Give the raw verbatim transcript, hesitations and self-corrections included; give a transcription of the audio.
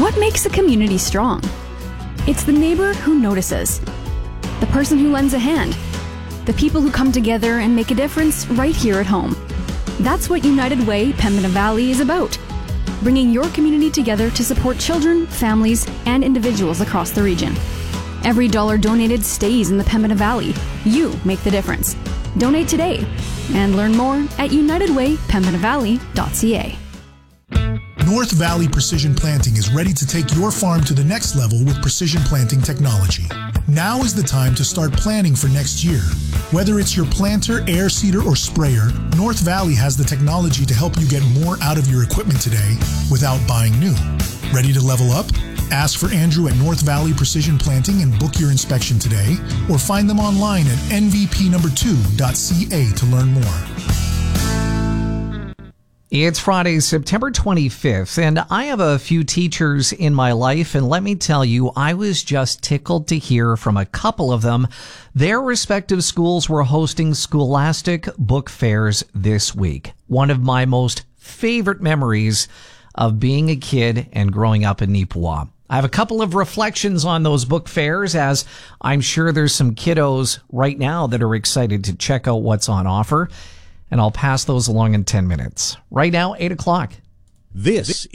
What makes a community strong? It's the neighbor who notices, the person who lends a hand, the people who come together and make a difference right here at home. That's what United Way Pembina Valley is about, bringing your community together to support children, families, and individuals across the region. Every dollar donated stays in the Pembina Valley. You make the difference. Donate today and learn more at united way pembina valley dot c a. North Valley Precision Planting is ready to take your farm to the next level with precision planting technology. Now is the time to start planning for next year. Whether it's your planter, air seeder, or sprayer, North Valley has the technology to help you get more out of your equipment today without buying new. Ready to level up? Ask for Andrew at North Valley Precision Planting and book your inspection today, or find them online at n v p number two dot c a to learn more. It's Friday, September twenty-fifth, and I have a few teachers in my life, and let me tell you, I was just tickled to hear from a couple of them. Their respective schools were hosting Scholastic book fairs this week. One of my most favorite memories of being a kid and growing up in Neepawa. I have a couple of reflections on those book fairs, as I'm sure there's some kiddos right now that are excited to check out what's on offer. And I'll pass those along in ten minutes. Right now, eight o'clock. This